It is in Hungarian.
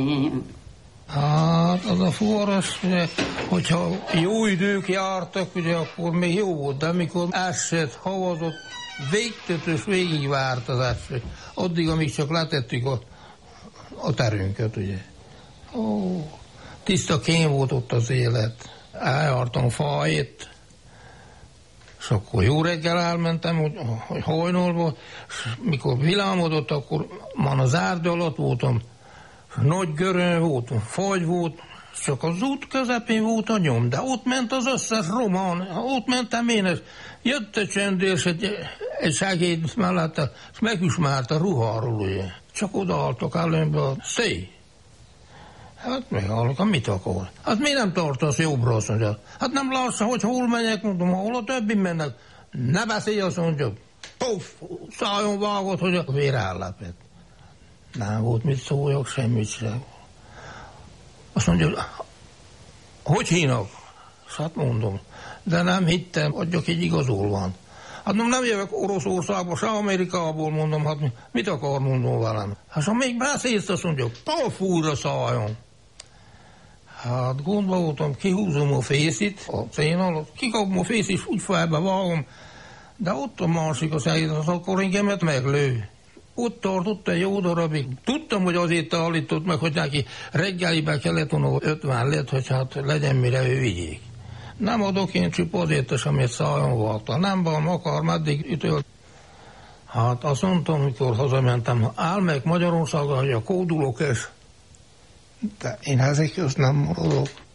Hát az a forrás, ugye, hogyha jó idők jártak, ugye, akkor még jó volt, de amikor esett, havazott, végtötös végigvárt az eső. Addig, amíg csak letettük a terünket, ugye. Ó, tiszta kén volt ott az élet. Eljártam Fahét, és akkor jó reggel elmentem, hogy hajnalba, és mikor villámodott, akkor már az árd alatt voltam, nagy göröny volt, fagy volt, csak az út közepén volt a nyom, de ott ment az összes román, ott mentem én, és jött egy csendőr, egy segéd mellette, és megismert a ruháról, ugye. Csak odaálltak előbb a szély. Hát meghallok, mit akar? Hát mi nem tartasz jobbra, azt mondja. Hát nem lássa, hogy hol menjek, mondom, hol a többi mennek. Ne beszélj, azt mondja. Puff, szájon vágott, hogy a vér ellepett. Nem volt mit szóljak, semmit sem. Azt mondja, hogy hívnak? Hát mondom, de nem hittem, adjak egy igazolványt. Hát nem jövök Oroszországba, se Amerikából, mondom, hát mit akar, mondom velem. Hát ha még beszélsz, azt mondja, fúr a szájon. Hát gondba voltam, kihúzom a fészit, a szén alatt, kikapom a fészit, és úgy felbe vágom, de ott a másik az egész, az akkor engemet meglő. Ott tartott egy jó darabig. Tudtam, hogy azért állított meg, hogy neki reggeliben kellett volna 50 lett, hogy hát legyen mire ő vigyék. Nem adok én csupa azért, amit szájon voltam. Nem van, akar, meddig ütölt. Hát azt mondtam, mikor hazamentem, áll meg Magyarországon, hogy a kódulok és... De én ezek közt nem maradok.